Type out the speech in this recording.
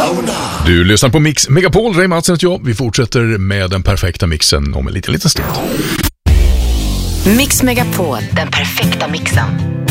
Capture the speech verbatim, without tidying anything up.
Du lyssnar på Mix Megapol, Ray Matsen och jag. Vi fortsätter med den perfekta mixen om en liten, liten stund. Mix Megapol, den perfekta mixen.